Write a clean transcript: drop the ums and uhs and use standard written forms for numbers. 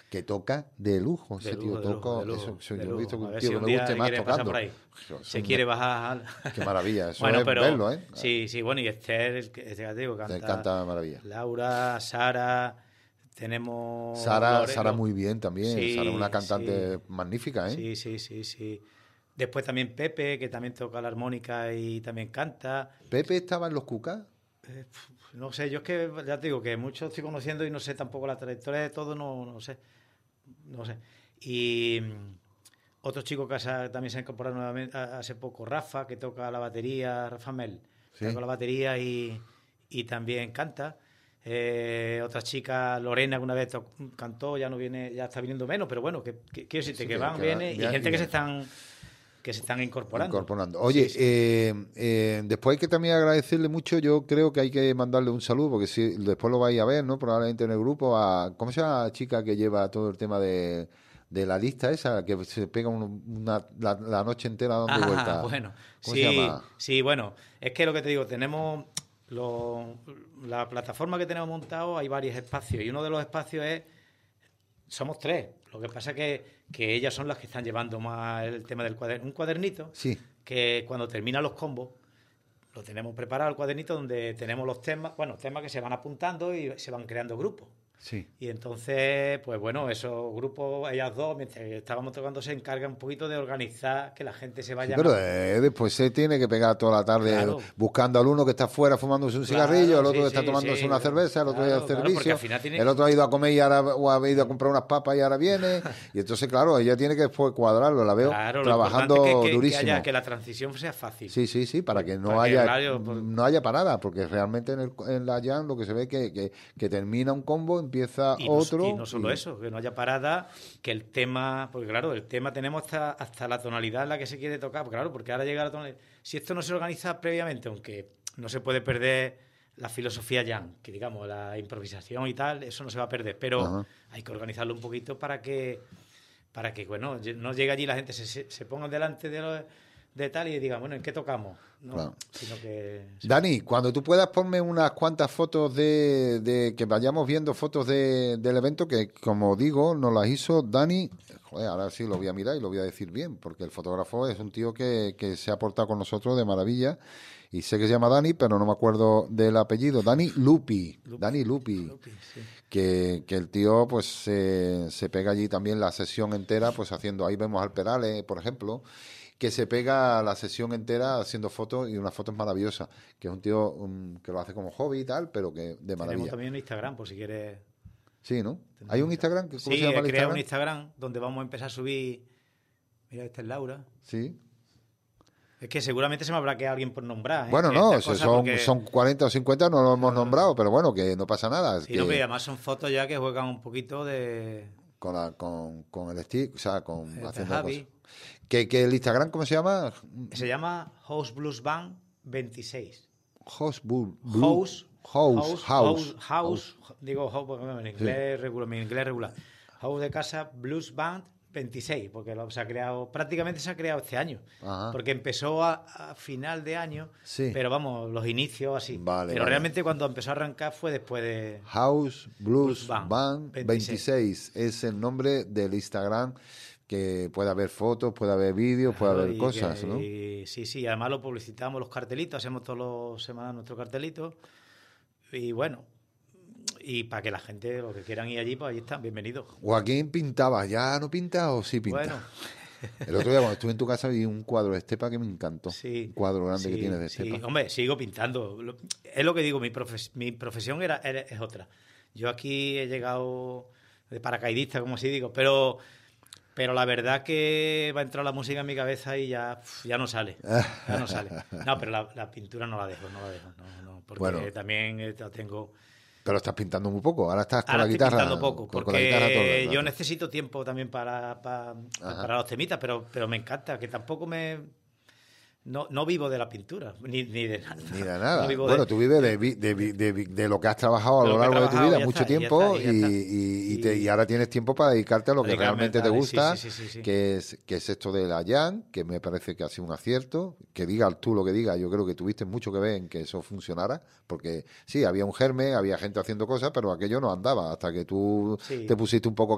que toca de lujo. Ese tío toca. Yo he visto un tío que me guste más tocando. Se quiere bajar. Qué maravilla, eso bueno, es pero, verlo, ¿eh? Sí, bueno, y Esther, que te digo, canta maravilla. Laura, Sara, tenemos... Sara muy bien también. Sí, Sara es una cantante magnífica, ¿eh? Sí. Después también Pepe, que también toca la armónica y también canta. ¿Pepe estaba en los Cucas? No sé, yo es que ya te digo que muchos estoy conociendo y no sé tampoco la trayectoria de todo, no sé. Y otro chico que también se ha incorporado nuevamente hace poco, Rafa, que toca la batería, Rafa Mel, toca la batería y también canta. Otra chica, Lorena, que una vez cantó, ya no viene, ya está viniendo menos, pero bueno, quiero decirte que van, viene, y gente que se están incorporando. Oye, después hay que también agradecerle mucho. Yo creo que hay que mandarle un saludo, porque si después lo vais a ver, ¿no? Probablemente en el grupo, ¿cómo se llama la chica que lleva todo el tema de la lista esa, que se pega la noche entera dando vueltas? Bueno, ¿Cómo se llama? Sí, bueno, es que lo que te digo, tenemos la plataforma que tenemos montado, hay varios espacios, y uno de los espacios somos 3. Lo que pasa es que ellas son las que están llevando más el tema del cuaderno. Un cuadernito que cuando terminan los combos, lo tenemos preparado, el cuadernito donde tenemos los temas que se van apuntando y se van creando grupos. Sí. Y entonces, pues bueno, esos grupos, ellas dos, mientras estábamos tocando, se encargan un poquito de organizar que la gente se vaya. Sí, pero después se tiene que pegar toda la tarde buscando al uno que está afuera fumándose un cigarrillo, el otro que está tomándose una cerveza, el otro que al servicio, el otro ha ido a comer o ha ido a comprar unas papas y ahora viene. Y entonces, claro, ella tiene que después cuadrarlo, la veo trabajando durísimo. Que la transición sea fácil. Sí, para que no haya parada, porque realmente en la jam lo que se ve que termina un combo, empieza otro. Y no solo eso, que no haya parada, que el tema, porque claro, el tema tenemos hasta la tonalidad en la que se quiere tocar, porque ahora llega la tonalidad. Si esto no se organiza previamente, aunque no se puede perder la filosofía jam, que digamos, la improvisación y tal, eso no se va a perder, pero hay que organizarlo un poquito para que bueno, no llegue allí la gente se ponga delante de tal y diga, bueno, ¿en qué tocamos? No, claro. Sino que... Dani, cuando tú puedas ponme unas cuantas fotos de que vayamos viendo fotos del evento, que como digo, nos las hizo Dani. Joder, ahora sí lo voy a mirar y lo voy a decir bien, porque el fotógrafo es un tío que se ha portado con nosotros de maravilla, y sé que se llama Dani, pero no me acuerdo del apellido. Dani Lupi. Dani Lupi. Sí. Que el tío pues se pega allí también la sesión entera, pues haciendo, ahí vemos al Pedale, por ejemplo, que se pega la sesión entera haciendo fotos, y unas fotos maravillosas, que es un tío que lo hace como hobby y tal, pero que de maravilla. Tenemos también un Instagram, por si quieres... Sí, ¿no? ¿Hay un Instagram? ¿Cómo se llama el he creado Instagram? un Instagram donde vamos a empezar a subir... Mira, esta es Laura. Sí. Es que seguramente se me habrá quedado alguien por nombrar. Bueno, no, son 40 o 50, no lo hemos nombrado, pero bueno, que no pasa nada. Sí, no, pero además son fotos ya que juegan un poquito de... Con el stick, o sea, haciendo Javi. cosas. ¿Que el Instagram cómo se llama? Se llama House Blues Band 26. Digo house porque en inglés regular. House de casa Blues Band 26, porque prácticamente se ha creado este año. Ajá. Porque empezó a final de año, pero vamos, los inicios así. Pero realmente cuando empezó a arrancar fue después de... House Blues Band 26 es el nombre del Instagram, que puede haber fotos, puede haber vídeos, puede haber cosas, ¿no? Sí, además lo publicitamos, los cartelitos, hacemos todas las semanas nuestros cartelitos, y bueno, y para que la gente, los que quieran ir allí, pues allí están, bienvenidos. Joaquín pintaba, ¿ya no pinta o sí pinta? Bueno. El otro día cuando estuve en tu casa vi un cuadro de Estepa que me encantó. Sí, un cuadro grande que tienes de Estepa. Sí, hombre, sigo pintando. Es lo que digo, mi profesión es otra. Yo aquí he llegado de paracaidista, como así digo, pero la verdad que va a entrar la música en mi cabeza y ya no sale. Ya no sale. No, pero la pintura no la dejo. No, porque también la tengo... Pero estás pintando muy poco, ahora estás con la guitarra. Estoy pintando poco, porque yo necesito tiempo también para los temitas, pero me encanta, que tampoco no vivo de la pintura, ni de nada. Ni de nada. No bueno, tú vives de lo que has trabajado a lo largo de tu vida, mucho tiempo, y ahora tienes tiempo para dedicarte a lo que realmente te gusta, sí. Que es esto de la jam, que me parece que ha sido un acierto. Que digas tú lo que digas, yo creo que tuviste mucho que ver en que eso funcionara, porque sí, había un germen, había gente haciendo cosas, pero aquello no andaba hasta que tú te pusiste un poco